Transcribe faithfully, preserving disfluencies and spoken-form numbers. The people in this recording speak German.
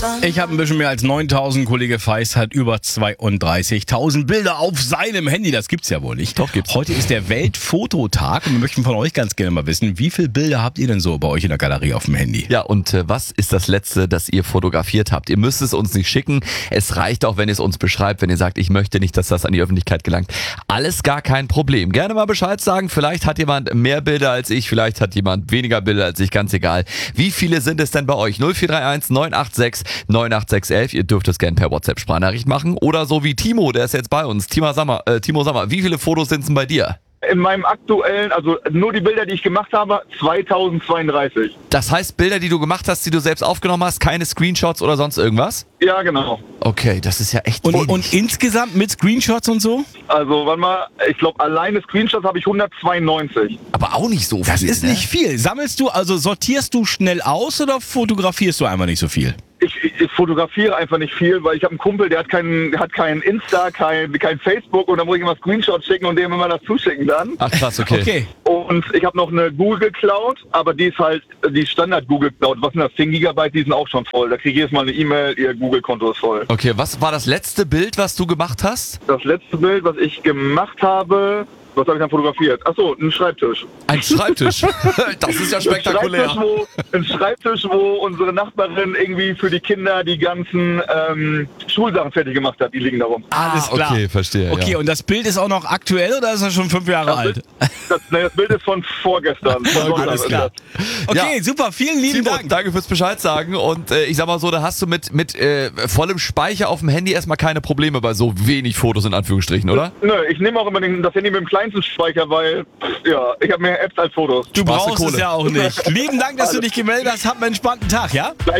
Ich habe ein bisschen mehr als neuntausend, Kollege Feist hat über zweiunddreißigtausend Bilder auf seinem Handy. Das gibt's ja wohl nicht. Doch, gibt's. Heute ist der Weltfototag und wir möchten von euch ganz gerne mal wissen, wie viele Bilder habt ihr denn so bei euch in der Galerie auf dem Handy? Ja, und äh, was ist das Letzte, das ihr fotografiert habt? Ihr müsst es uns nicht schicken. Es reicht auch, wenn ihr es uns beschreibt, wenn ihr sagt, ich möchte nicht, dass das an die Öffentlichkeit gelangt. Alles gar kein Problem. Gerne mal Bescheid sagen. Vielleicht hat jemand mehr Bilder als ich, vielleicht hat jemand weniger Bilder als ich, ganz egal. Wie viele sind es denn bei euch? null vier drei eins neun acht sechs neun acht sechs eins eins. Ihr dürft es gerne per WhatsApp-Sprachnachricht machen. Oder so wie Timo, der ist jetzt bei uns. Timo Sammer, äh, Timo Sammer, wie viele Fotos sind es denn bei dir? In meinem aktuellen, also nur die Bilder, die ich gemacht habe, zweitausendzweiunddreißig. Das heißt, Bilder, die du gemacht hast, die du selbst aufgenommen hast, keine Screenshots oder sonst irgendwas? Ja, genau. Okay, das ist ja echt Und, wenig. und insgesamt mit Screenshots und so? Also, warte mal, ich glaube, alleine Screenshots habe ich hundertzweiundneunzig. Aber auch nicht so viel. Das ist ne? nicht viel. Sammelst du, also sortierst du schnell aus oder fotografierst du einfach nicht so viel? Ich, ich, ich fotografiere einfach nicht viel, weil ich habe einen Kumpel, der hat keinen hat kein Insta, kein, kein Facebook und dann muss ich immer Screenshots schicken und dem immer das zuschicken dann. Ach krass, okay. Okay. Und ich habe noch eine Google Cloud, aber die ist halt die Standard Google Cloud. Was sind das? zehn Gigabyte, die sind auch schon voll. Da kriege ich jedes Mal eine E-Mail, ihr Google-Konto ist voll. Okay, was war das letzte Bild, was du gemacht hast? Das letzte Bild, was ich gemacht habe, was habe ich dann fotografiert? Achso, ein Schreibtisch. Ein Schreibtisch. Das ist ja Ein Schreibtisch, spektakulär. wo, ein Schreibtisch, wo unsere Nachbarin irgendwie für die Kinder die ganzen ähm, Schulsachen fertig gemacht hat. Die liegen da rum. Alles klar. Okay, verstehe. Okay, ja. und das Bild ist auch noch aktuell oder ist das schon fünf Jahre Das alt? Bild, das, nee, das Bild ist von vorgestern. Von Sonntag Alles ist klar. das. Okay, Ja. super, vielen lieben Timo, Dank. danke fürs Bescheid sagen. Und äh, ich sag mal so, da hast du mit, mit äh, vollem Speicher auf dem Handy erstmal keine Probleme bei so wenig Fotos in Anführungsstrichen, oder? Nö, ich nehme auch immer den, das Handy mit dem kleinsten Speicher, weil ja, ich habe mehr Apps als Fotos. Du Sparst du brauchst es Kohle. ja auch nicht. Lieben Dank, dass du dich gemeldet hast. Habt einen entspannten Tag, ja?